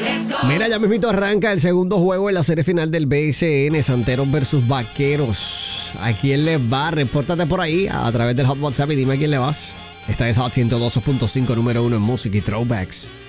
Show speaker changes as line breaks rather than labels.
Mira, ya mismito arranca el segundo juego en la serie final del BCN, Santeros versus Vaqueros. ¿A quién le va? Repórtate por ahí a través del Hot WhatsApp y dime a quién le vas. Esta es Hot 102.5, número 1 en música y throwbacks.